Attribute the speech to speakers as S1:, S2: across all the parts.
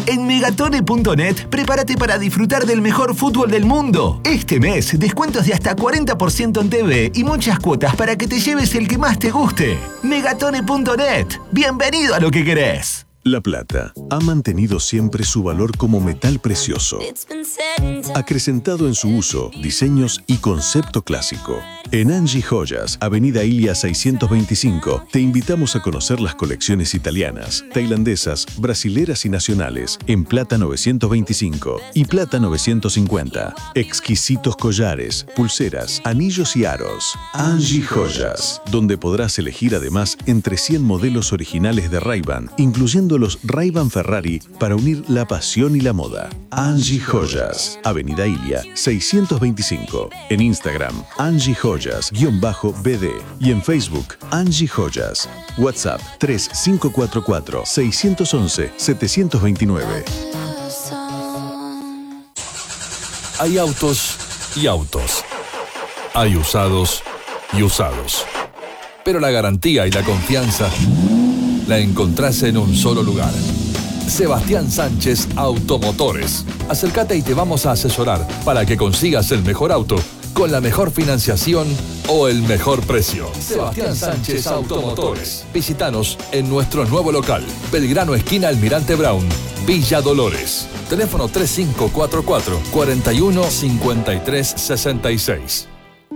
S1: En Megatone.net, prepárate para disfrutar del mejor fútbol del mundo. Este mes, descuentos de hasta 40% en TV y muchas cuotas para que te lleves el que más te guste. Megatone.net. Bienvenido a lo que querés.
S2: La plata ha mantenido siempre su valor como metal precioso, acrecentado en su uso, diseños y concepto clásico. En Angie Joyas, Avenida Ilia 625, te invitamos a conocer las colecciones italianas, tailandesas, brasileras y nacionales en plata 925 y plata 950. Exquisitos collares, pulseras, anillos y aros. Angie Joyas, donde podrás elegir además entre 100 modelos originales de Ray-Ban, incluyendo los Ray-Ban Ferrari para unir la pasión y la moda. Angie Joyas, Avenida Ilia 625. En Instagram, Angie Joyas_BD y en Facebook, Angie Joyas. WhatsApp 3544-611-729.
S3: Hay autos y autos. Hay usados y usados. Pero la garantía y la confianza la encontrás en un solo lugar. Sebastián Sánchez Automotores. Acércate y te vamos a asesorar para que consigas el mejor auto con la mejor financiación o el mejor precio. Sebastián Sánchez Automotores. Visítanos en nuestro nuevo local, Belgrano esquina Almirante Brown, Villa Dolores. Teléfono 3544 41 53 66.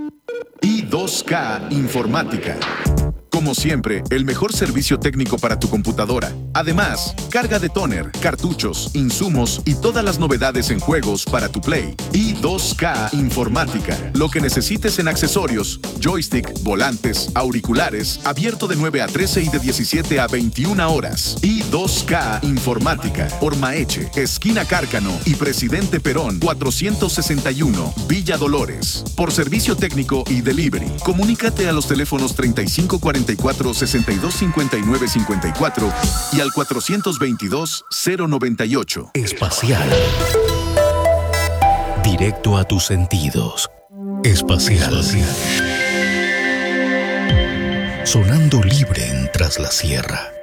S4: I2K Informática. Como siempre, el mejor servicio técnico para tu computadora. Además, carga de tóner, cartuchos, insumos y todas las novedades en juegos para tu Play. I2K Informática. Lo que necesites en accesorios, joystick, volantes, auriculares, abierto de 9 a 13 y de 17 a 21 horas. I2K Informática. Por Maeche, esquina Cárcano y Presidente Perón, 461, Villa Dolores. Por servicio técnico y delivery, comunícate a los teléfonos 3544-6259-54 y al 422-098.
S5: Espacial. Directo a tus sentidos. Espacial. Sonando libre en Tras la Sierra.